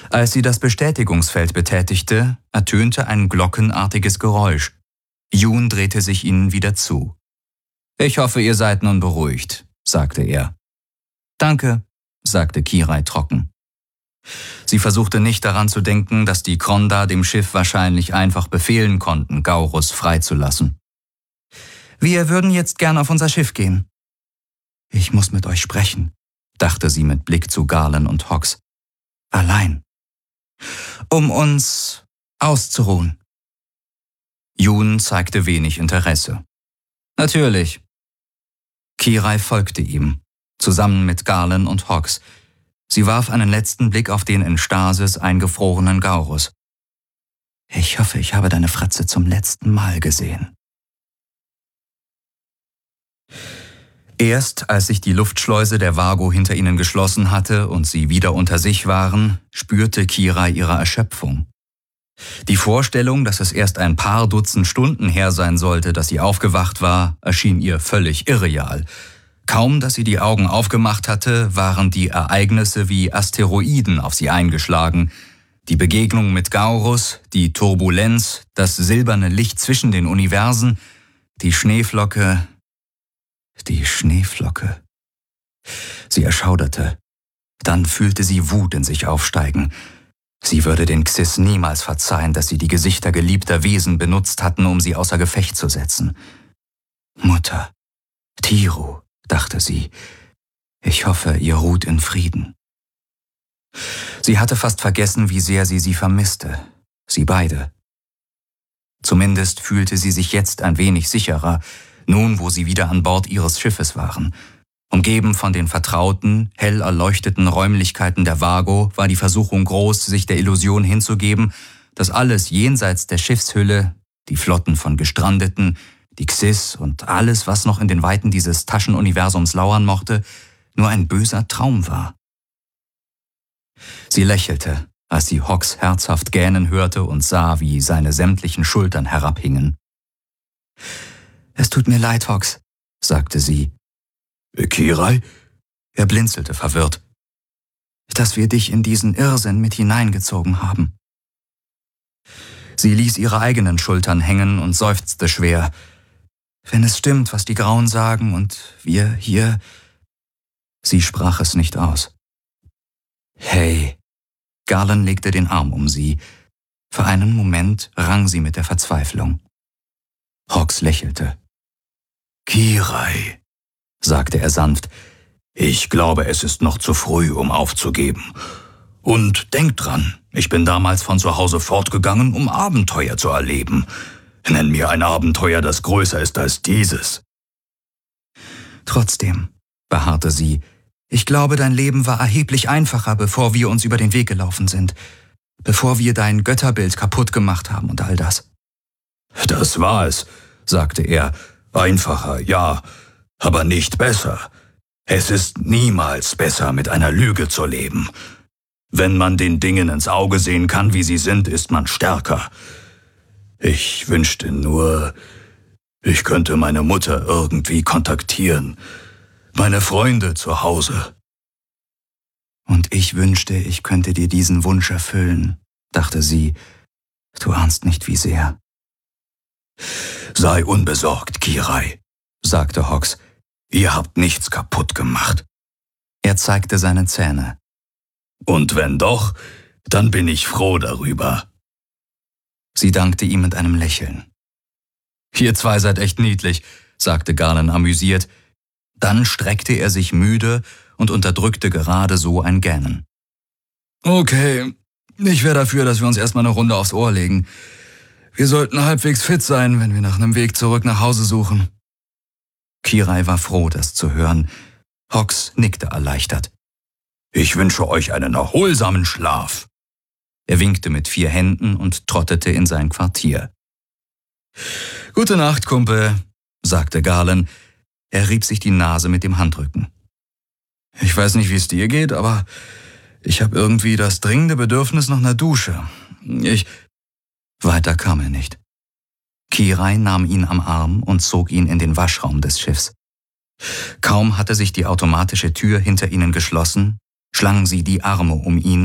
Als sie das Bestätigungsfeld betätigte, ertönte ein glockenartiges Geräusch. Jun drehte sich ihnen wieder zu. »Ich hoffe, ihr seid nun beruhigt«, sagte er. »Danke«, sagte Kirai trocken. Sie versuchte nicht daran zu denken, dass die Kronda dem Schiff wahrscheinlich einfach befehlen konnten, Gaurus freizulassen. »Wir würden jetzt gern auf unser Schiff gehen.« »Ich muss mit euch sprechen«, dachte sie mit Blick zu Galen und Hox. »Allein. Um uns auszuruhen.« Jun zeigte wenig Interesse. »Natürlich.« Kirai folgte ihm, zusammen mit Galen und Hox. Sie warf einen letzten Blick auf den in Stasis eingefrorenen Gaurus. »Ich hoffe, ich habe deine Fratze zum letzten Mal gesehen.« Erst als sich die Luftschleuse der Vago hinter ihnen geschlossen hatte und sie wieder unter sich waren, spürte Kirai ihre Erschöpfung. Die Vorstellung, dass es erst ein paar Dutzend Stunden her sein sollte, dass sie aufgewacht war, erschien ihr völlig irreal. Kaum, dass sie die Augen aufgemacht hatte, waren die Ereignisse wie Asteroiden auf sie eingeschlagen. Die Begegnung mit Gaurus, die Turbulenz, das silberne Licht zwischen den Universen, die Schneeflocke. Sie erschauderte. Dann fühlte sie Wut in sich aufsteigen. Sie würde den Xyz niemals verzeihen, dass sie die Gesichter geliebter Wesen benutzt hatten, um sie außer Gefecht zu setzen. Mutter, Tiru, dachte sie. Ich hoffe, ihr ruht in Frieden. Sie hatte fast vergessen, wie sehr sie vermisste. Sie beide. Zumindest fühlte sie sich jetzt ein wenig sicherer, nun wo sie wieder an Bord ihres Schiffes waren. Umgeben von den vertrauten, hell erleuchteten Räumlichkeiten der Vago war die Versuchung groß, sich der Illusion hinzugeben, dass alles jenseits der Schiffshülle, die Flotten von Gestrandeten, die Xyz und alles, was noch in den Weiten dieses Taschenuniversums lauern mochte, nur ein böser Traum war. Sie lächelte, als sie Hox herzhaft gähnen hörte und sah, wie seine sämtlichen Schultern herabhingen. »Es tut mir leid, Hox«, sagte sie. »Kirai?« Er blinzelte verwirrt. »Dass wir dich in diesen Irrsinn mit hineingezogen haben.« Sie ließ ihre eigenen Schultern hängen und seufzte schwer. »Wenn es stimmt, was die Grauen sagen und wir hier...« Sie sprach es nicht aus. »Hey!« Galen legte den Arm um sie. Für einen Moment rang sie mit der Verzweiflung. Hox lächelte. »Kirai«, sagte er sanft, »ich glaube, es ist noch zu früh, um aufzugeben. Und denk dran, ich bin damals von zu Hause fortgegangen, um Abenteuer zu erleben. Nenn mir ein Abenteuer, das größer ist als dieses.« »Trotzdem«, beharrte sie, »ich glaube, dein Leben war erheblich einfacher, bevor wir uns über den Weg gelaufen sind. Bevor wir dein Götterbild kaputt gemacht haben und all das.« »Das war es«, sagte er, »einfacher, ja, aber nicht besser. Es ist niemals besser, mit einer Lüge zu leben. Wenn man den Dingen ins Auge sehen kann, wie sie sind, ist man stärker. Ich wünschte nur, ich könnte meine Mutter irgendwie kontaktieren, meine Freunde zu Hause.« »Und ich wünschte, ich könnte dir diesen Wunsch erfüllen«, dachte sie. »Du ahnst nicht, wie sehr.« »Sei unbesorgt, Kirai«, sagte Hox. »Ihr habt nichts kaputt gemacht.« Er zeigte seine Zähne. »Und wenn doch, dann bin ich froh darüber.« Sie dankte ihm mit einem Lächeln. »Ihr zwei seid echt niedlich«, sagte Galen amüsiert. Dann streckte er sich müde und unterdrückte gerade so ein Gähnen. »Okay, ich wäre dafür, dass wir uns erstmal eine Runde aufs Ohr legen. Wir sollten halbwegs fit sein, wenn wir nach einem Weg zurück nach Hause suchen.« Kirai war froh, das zu hören. Hox nickte erleichtert. »Ich wünsche euch einen erholsamen Schlaf.« Er winkte mit 4 Händen und trottete in sein Quartier. »Gute Nacht, Kumpel«, sagte Galen. Er rieb sich die Nase mit dem Handrücken. »Ich weiß nicht, wie es dir geht, aber ich habe irgendwie das dringende Bedürfnis nach einer Dusche. Weiter kam er nicht. Kirai nahm ihn am Arm und zog ihn in den Waschraum des Schiffs. Kaum hatte sich die automatische Tür hinter ihnen geschlossen, schlang sie die Arme um ihn